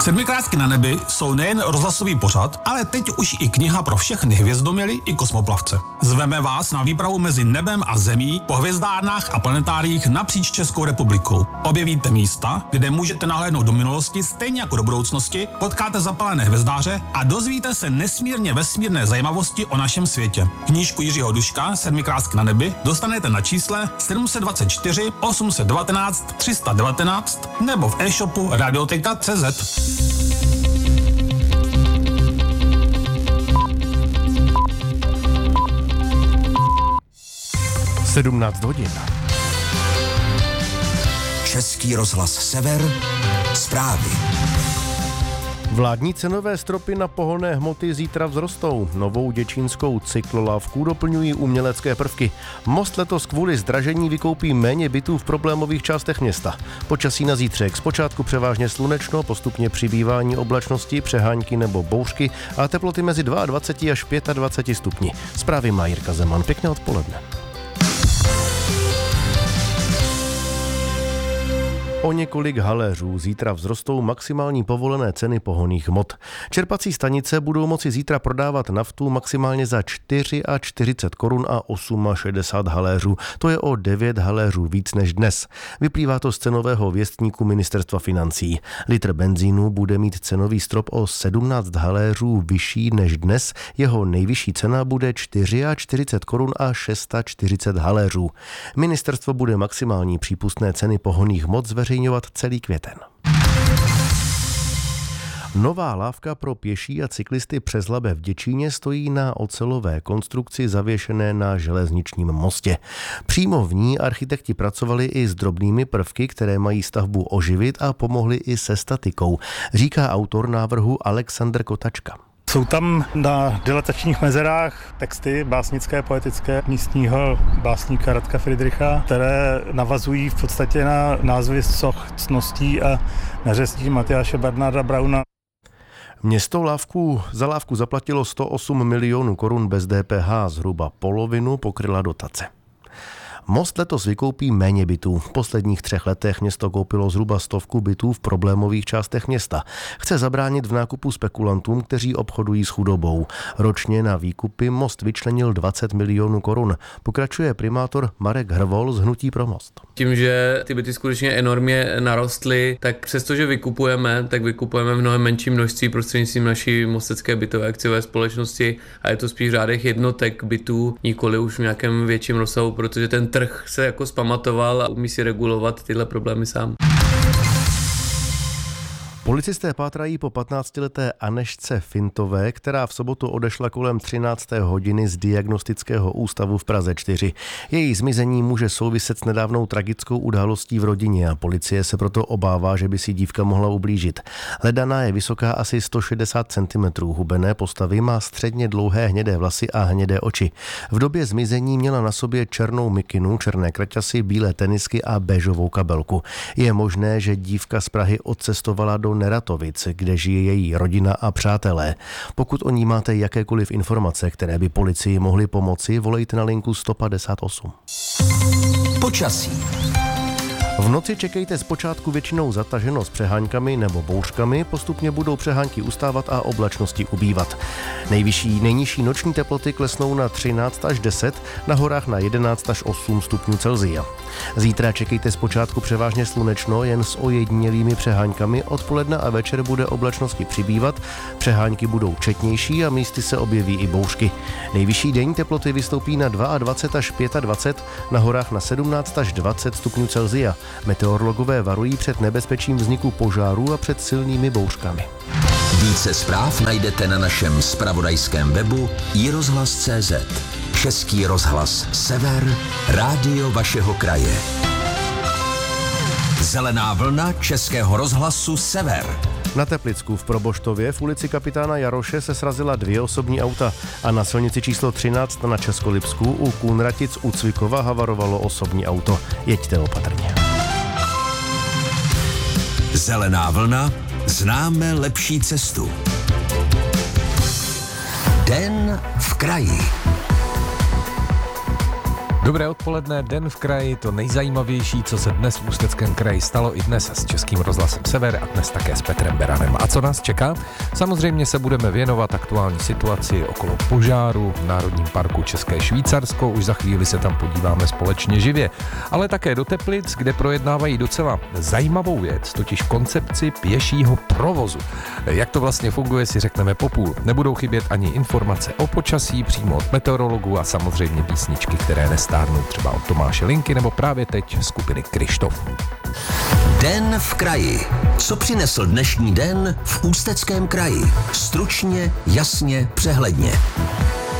Sedmikrásky na nebi jsou nejen rozhlasový pořad, ale teď už i kniha pro všechny hvězdoměly i kosmoplavce. Zveme vás na výpravu mezi nebem a zemí po hvězdárnách a planetáriích napříč Českou republikou. Objevíte místa, kde můžete nahlédnout do minulosti stejně jako do budoucnosti, potkáte zapalené hvězdáře a dozvíte se nesmírně vesmírné zajímavosti o našem světě. Knížku Jiřího Duška Sedmikrásky na nebi dostanete na čísle 724 819 319 nebo v e-shopu Radioteka.cz. 17 hodin. Český rozhlas Sever, zprávy. Vládní cenové stropy na pohonné hmoty zítra vzrostou. Novou děčínskou cyklolávku doplňují umělecké prvky. Most letos kvůli zdražení vykoupí méně bytů v problémových částech města. Počasí na zítřek zpočátku převážně slunečno, postupně přibývání oblačnosti, přehánky nebo bouřky a teploty mezi 22 až 25 stupni. Zprávy má Jirka Zeman. Pěkné odpoledne. O několik haléřů zítra vzrostou maximální povolené ceny pohonných hmot. Čerpací stanice budou moci zítra prodávat naftu maximálně za 44 korun a 68 haléřů. To je o 9 haléřů víc než dnes. Vyplývá to z cenového věstníku Ministerstva financí. Litr benzínu bude mít cenový strop o 17 haléřů vyšší než dnes. Jeho nejvyšší cena bude 44 korun a 640 haléřů. Ministerstvo bude maximální přípustné ceny pohonných hmot zveřejňovat celý květen. Nová lávka pro pěší a cyklisty přes Labe v Děčíně stojí na ocelové konstrukci zavěšené na železničním mostě. Přímo v ní architekti pracovali i s drobnými prvky, které mají stavbu oživit a pomohli i se statikou, říká autor návrhu Alexandr Kotačka. Jsou tam na dilatačních mezerách texty básnické, poetické místního básníka Radka Friedricha, které navazují v podstatě na názvy soch ctností a neřestí Matyáše Bernarda Brauna. Město za lávku zaplatilo 108 milionů korun bez DPH, zhruba polovinu pokryla dotace. Most letos vykoupí méně bytů. V posledních 3 letech město koupilo zhruba 100 bytů v problémových částech města. Chce zabránit v nákupu spekulantům, kteří obchodují s chudobou. Ročně na výkupy Most vyčlenil 20 milionů korun. Pokračuje primátor Marek Hrvol z Hnutí pro Most. Tím, že ty byty skutečně enormně narostly, tak přestože vykupujeme, tak vykupujeme v mnohem menším množství prostřednictvím naší mostecké bytové akciové společnosti a je to spíš v řádech jednotek bytů, nikoli už v nějakém větším rozsahu, protože ten trh se jako zpamatoval a umí si regulovat tyhle problémy sám. Policisté pátrají po 15leté Anežce Fintové, která v sobotu odešla kolem 13. hodiny z diagnostického ústavu v Praze 4. Její zmizení může souviset s nedávnou tragickou událostí v rodině a policie se proto obává, že by si dívka mohla ublížit. Hledaná je vysoká asi 160 cm, hubené postavy, má středně dlouhé hnědé vlasy a hnědé oči. V době zmizení měla na sobě černou mikinu, černé kraťasy, bílé tenisky a béžovou kabelku. Je možné, že dívka z Prahy odcestovala do Neratovic, kde žije její rodina a přátelé. Pokud o ní máte jakékoliv informace, které by policii mohly pomoci, volejte na linku 158. Počasí. V noci čekejte zpočátku většinou zataženo s přeháňkami nebo bouřkami, postupně budou přehánky ustávat a oblačnosti ubývat. Nejnižší noční teploty klesnou na 13 až 10, na horách na 11 až 8 stupňů Celsia. Zítra čekejte zpočátku převážně slunečno, jen s ojedinělými přeháňkami, odpoledne a večer bude oblačnosti přibývat, přehánky budou četnější a místy se objeví i bouřky. Nejvyšší denní teploty vystoupí na 22 až 25, na horách na 17 až 20 stupňů Celsia. Meteorologové varují před nebezpečím vzniku požárů a před silnými bouřkami. Více zpráv najdete na našem zpravodajském webu iRozhlas.cz. Český rozhlas Sever, rádio vašeho kraje. Zelená vlna Českého rozhlasu Sever. Na Teplicku v Proboštově v ulici Kapitána Jaroše se srazila 2 osobní auta a na silnici číslo 13 na Českolipsku u Kunratic u Cvikova havarovalo osobní auto. Jeďte opatrně. Zelená vlna, známe lepší cestu. Den v kraji. Dobré odpoledne, Den v kraji, to nejzajímavější, co se dnes v Ústeckém kraji stalo i dnes s Českým rozhlasem Sever a dnes také s Petrem Beranem. A co nás čeká? Samozřejmě se budeme věnovat aktuální situaci okolo požáru v Národním parku České Švýcarsko, už za chvíli se tam podíváme společně živě, ale také do Teplic, kde projednávají docela zajímavou věc, totiž koncepci pěšího provozu. Jak to vlastně funguje, si řekneme po půl. Nebudou chybět ani informace o počasí přímo od meteorologů a samozřejmě písničky, které nestárnou, třeba od Tomáše Linky nebo právě teď skupiny Kryštof. Den v kraji. Co přinesl dnešní den v Ústeckém kraji? Stručně, jasně, přehledně.